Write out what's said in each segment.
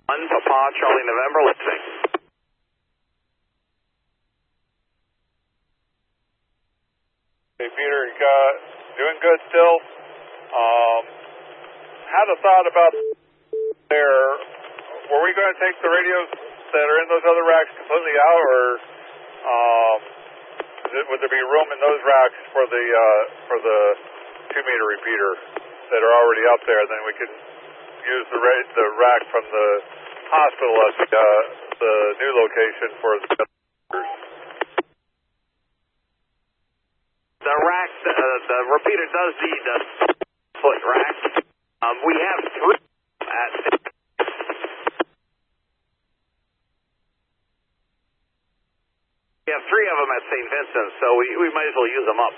Papa, Charlie, November, listening. Hey, Peter, doing good still. Had a thought about there. Were we going to take the radios that are in those other racks completely out, or would there be room in those racks for the 2-meter repeater that are already up there? Then we could use the rack from the hospital at the new location for the rack. The repeater does need a foot rack. We have 3 at. We have 3 of them at St. Vincent, so we might as well use them up.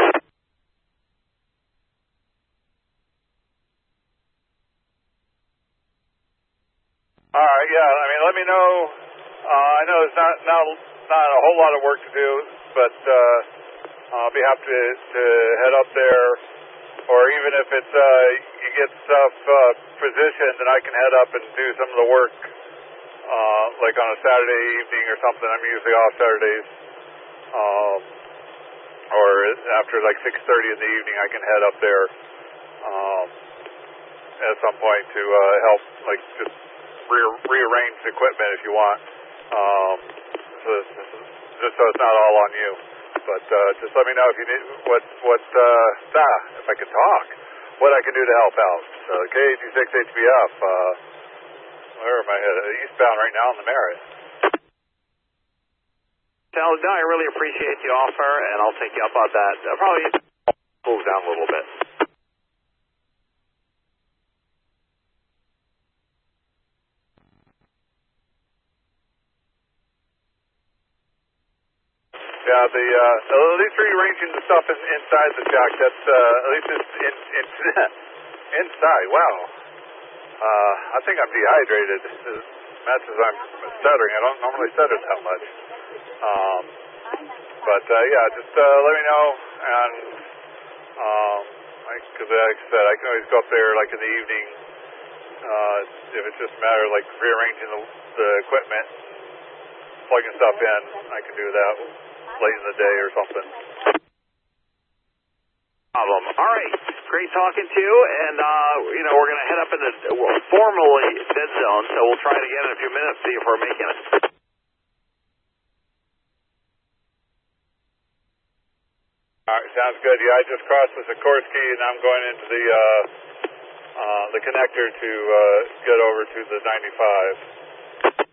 All right, yeah. I mean, let me know. I know it's not a whole lot of work to do, but I'll be happy to head up there, or even if it's you get stuff positioned, and I can head up and do some of the work, like on a Saturday evening or something. I'm usually off Saturdays, or after like 6:30 in the evening, I can head up there at some point to help, like just rearrange the equipment if you want, just so it's not all on you. But just let me know if you need if I can talk, what I can do to help out. KG6 HBF, where am I headed? Eastbound right now on the Merritt. No, I really appreciate the offer, and I'll take you up on that. I'll probably move down a little bit. Yeah, at least rearranging the stuff inside the jack. That's at least it's inside. Wow. I think I'm dehydrated. As much as I'm stuttering, I don't normally stutter that much. But yeah, just let me know, and because like I said, I can always go up there like in the evening if it's just a matter of like rearranging the equipment, plugging stuff in. I can do that late in the day or something. Problem. All right, great talking to you, and we're going to head up in the formally dead zone, so we'll try it again in a few minutes, see if we're making it. All right, sounds good. Yeah, I just crossed the Sikorsky, and I'm going into the connector to get over to the 95.